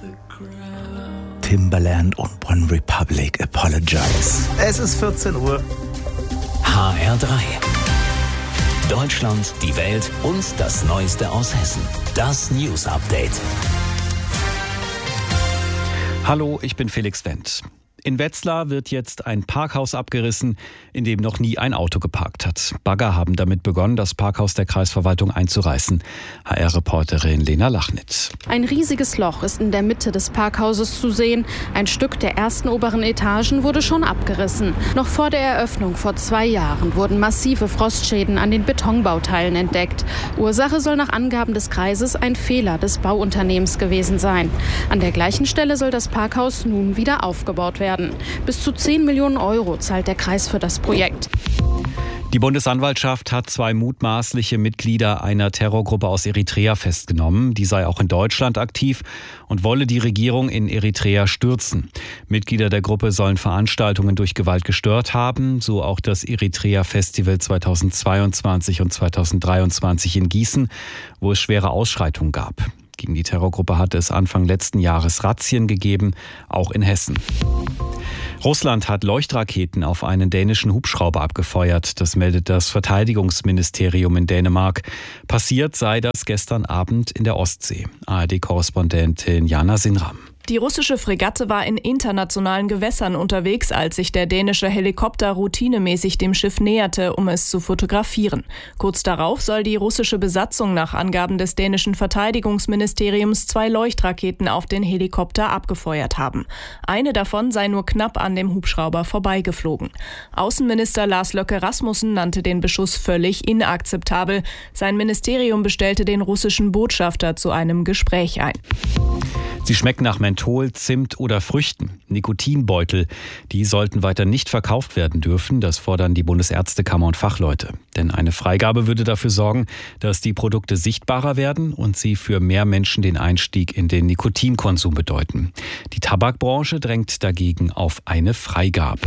Timbaland und One Republic Apologize. Es ist 14 Uhr. HR3. Deutschland, die Welt und das Neueste aus Hessen. Das News Update. Hallo, ich bin Felix Wendt. In Wetzlar wird jetzt ein Parkhaus abgerissen, in dem noch nie ein Auto geparkt hat. Bagger haben damit begonnen, das Parkhaus der Kreisverwaltung einzureißen. HR-Reporterin Lena Lachnitz. Ein riesiges Loch ist in der Mitte des Parkhauses zu sehen. Ein Stück der ersten oberen Etagen wurde schon abgerissen. Noch vor der Eröffnung vor 2 Jahren wurden massive Frostschäden an den Betonbauteilen entdeckt. Ursache soll nach Angaben des Kreises ein Fehler des Bauunternehmens gewesen sein. An der gleichen Stelle soll das Parkhaus nun wieder aufgebaut werden. Bis zu 10 Millionen Euro zahlt der Kreis für das Projekt. Die Bundesanwaltschaft hat 2 mutmaßliche Mitglieder einer Terrorgruppe aus Eritrea festgenommen. Die sei auch in Deutschland aktiv und wolle die Regierung in Eritrea stürzen. Mitglieder der Gruppe sollen Veranstaltungen durch Gewalt gestört haben, so auch das Eritrea-Festival 2022 und 2023 in Gießen, wo es schwere Ausschreitungen gab. Gegen die Terrorgruppe hatte es Anfang letzten Jahres Razzien gegeben, auch in Hessen. Russland hat Leuchtraketen auf einen dänischen Hubschrauber abgefeuert. Das meldet das Verteidigungsministerium in Dänemark. Passiert sei das gestern Abend in der Ostsee. ARD-Korrespondentin Jana Sinram. Die russische Fregatte war in internationalen Gewässern unterwegs, als sich der dänische Helikopter routinemäßig dem Schiff näherte, um es zu fotografieren. Kurz darauf soll die russische Besatzung nach Angaben des dänischen Verteidigungsministeriums 2 Leuchtraketen auf den Helikopter abgefeuert haben. Eine davon sei nur knapp an dem Hubschrauber vorbeigeflogen. Außenminister Lars Løkke Rasmussen nannte den Beschuss völlig inakzeptabel. Sein Ministerium bestellte den russischen Botschafter zu einem Gespräch ein. Sie schmecken nach Menthol, Zimt oder Früchten. Nikotinbeutel, die sollten weiter nicht verkauft werden dürfen. Das fordern die Bundesärztekammer und Fachleute. Denn eine Freigabe würde dafür sorgen, dass die Produkte sichtbarer werden und sie für mehr Menschen den Einstieg in den Nikotinkonsum bedeuten. Die Tabakbranche drängt dagegen auf eine Freigabe.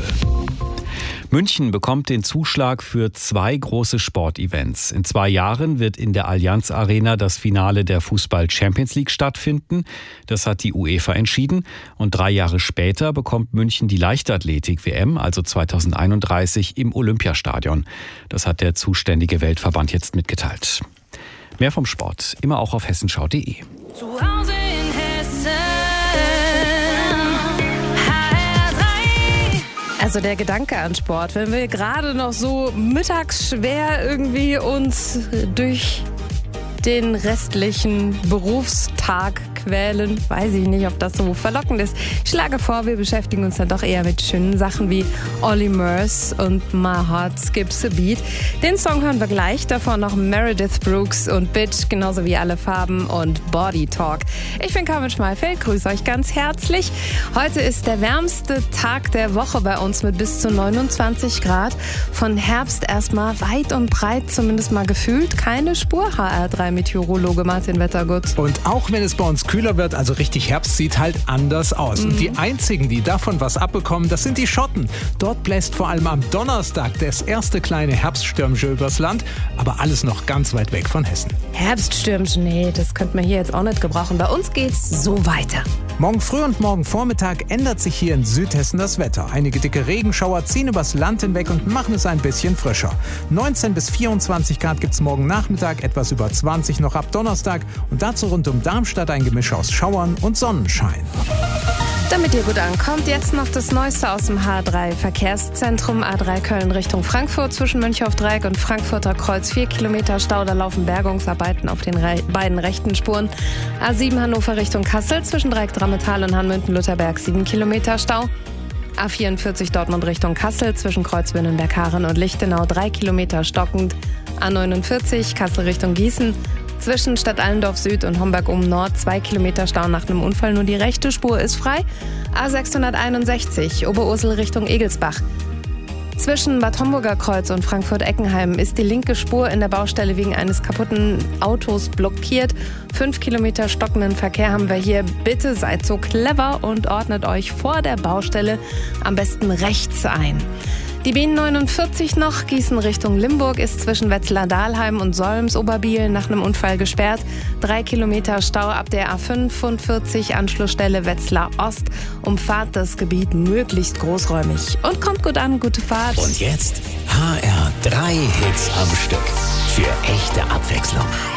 München bekommt den Zuschlag für 2 große Sportevents. In 2 Jahren wird in der Allianz Arena das Finale der Fußball-Champions League stattfinden. Das hat die UEFA entschieden. Und 3 Jahre später bekommt München die Leichtathletik-WM, also 2031, im Olympiastadion. Das hat der zuständige Weltverband jetzt mitgeteilt. Mehr vom Sport, immer auch auf hessenschau.de. Zu Hause in Hessen. Also der Gedanke an Sport, wenn wir gerade noch so mittags schwer irgendwie uns durch den restlichen Berufstag quälen, weiß ich nicht, ob das so verlockend ist. Ich schlage vor, wir beschäftigen uns dann doch eher mit schönen Sachen wie Olly Murs und My Heart Skips a Beat. Den Song hören wir gleich, davor noch Meredith Brooks und Bitch, genauso wie Alle Farben und Body Talk. Ich bin Carmen Schmalfeld, grüße euch ganz herzlich. Heute ist der wärmste Tag der Woche bei uns mit bis zu 29 Grad. Von Herbst erstmal weit und breit, zumindest mal gefühlt, keine Spur. HR3-Meteorologe Martin Wettergut. Und auch wenn es bei uns kühler wird, also richtig Herbst, sieht halt anders aus. Und die einzigen, die davon was abbekommen, das sind die Schotten. Dort bläst vor allem am Donnerstag das erste kleine Herbststürmchen übers Land, aber alles noch ganz weit weg von Hessen. Herbststürmchen, nee, das könnte man hier jetzt auch nicht gebrauchen. Bei uns geht's so weiter. Morgen früh und morgen Vormittag ändert sich hier in Südhessen das Wetter. Einige dicke Regenschauer ziehen übers Land hinweg und machen es ein bisschen frischer. 19 bis 24 Grad gibt's morgen Nachmittag, etwas über 20 noch ab Donnerstag und dazu rund um Darmstadt ein Gemisch aus Schauern und Sonnenschein. Damit ihr gut ankommt, jetzt noch das Neueste aus dem H3-Verkehrszentrum. A3 Köln Richtung Frankfurt zwischen Mönchhoff-Dreieck und Frankfurter Kreuz. 4 Kilometer Stau, da laufen Bergungsarbeiten auf den beiden rechten Spuren. A7 Hannover Richtung Kassel zwischen Dreieck Drammetal und Hanmünden-Lutherberg 7 Kilometer Stau. A44 Dortmund Richtung Kassel zwischen Kreuzwindenberg-Haaren und Lichtenau 3 Kilometer stockend. A49 Kassel Richtung Gießen zwischen Stadt Allendorf Süd und Homberg um Nord 2 Kilometer Stau nach einem Unfall. Nur die rechte Spur ist frei. A661 Oberursel Richtung Egelsbach. Zwischen Bad Homburger Kreuz und Frankfurt-Eckenheim ist die linke Spur in der Baustelle wegen eines kaputten Autos blockiert. 5 Kilometer stockenden Verkehr haben wir hier. Bitte seid so clever und ordnet euch vor der Baustelle am besten rechts ein. Die B49 noch, Gießen Richtung Limburg ist zwischen Wetzlar-Dahlheim und Solms-Oberbiel nach einem Unfall gesperrt. 3 Kilometer Stau ab der A45, Anschlussstelle Wetzlar Ost. Umfahrt das Gebiet möglichst großräumig. Und kommt gut an, gute Fahrt. Und jetzt HR3 Hits am Stück. Für echte Abwechslung.